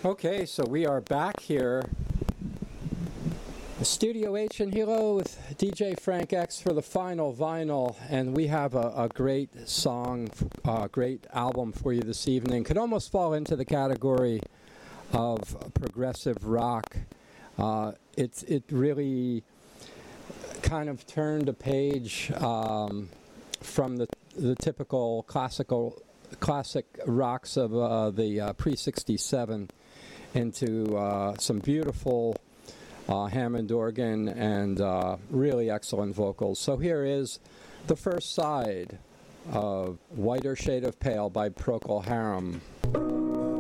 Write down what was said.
Okay, so we are back here, Studio H in Hilo with DJ Frank X for the final vinyl, and we have a great song, great album for you this evening. Could almost fall into the category of progressive rock. It really kind of turned a page from the typical classic rocks of the pre-67 into some beautiful Hammond organ and really excellent vocals. So here is the first side of Whiter Shade of Pale by Procol Harum.